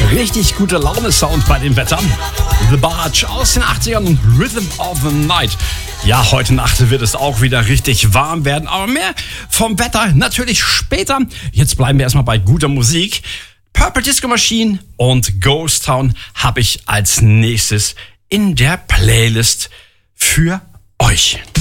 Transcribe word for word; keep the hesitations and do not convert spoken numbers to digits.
Richtig gute Laune-Sound bei dem Wetter. The Barge aus den achtzigern und Rhythm of the Night. Ja, heute Nacht wird es auch wieder richtig warm werden, aber mehr vom Wetter natürlich später. Jetzt bleiben wir erstmal bei guter Musik. Purple Disco Machine und Ghost Town habe ich als nächstes in der Playlist für euch.